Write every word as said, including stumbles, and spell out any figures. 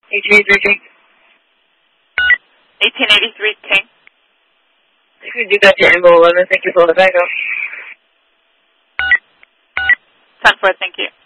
eighteen eighty-three King. eighteen eighty-three King. You can do that to Angle eleven. Thank you for the backup. ten four, thank you.